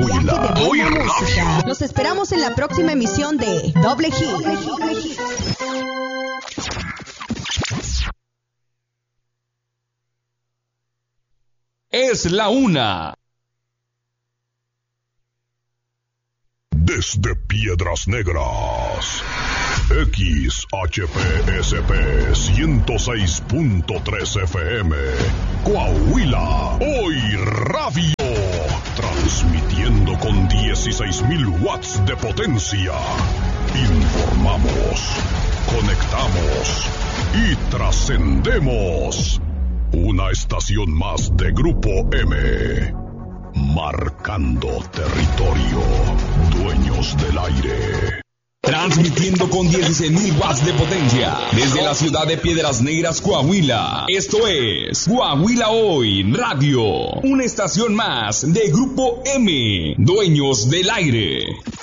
viaje de buena música. Los esperamos en la próxima emisión de Doble Hit. Es la una. Desde Piedras Negras, XHPSP 106.3 FM, Coahuila, Hoy Radio, transmitiendo con 16,000 watts de potencia. Informamos, conectamos y trascendemos. Una estación más de Grupo M. Marcando territorio. Dueños del aire. Transmitiendo con 16,000 watts de potencia desde la ciudad de Piedras Negras, Coahuila. Esto es Coahuila Hoy Radio. Una estación más de Grupo M. Dueños del aire.